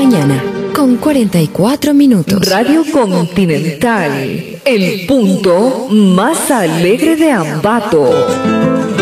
mañana, con 44 minutos. Radio Continental, el punto más alegre de Ambato.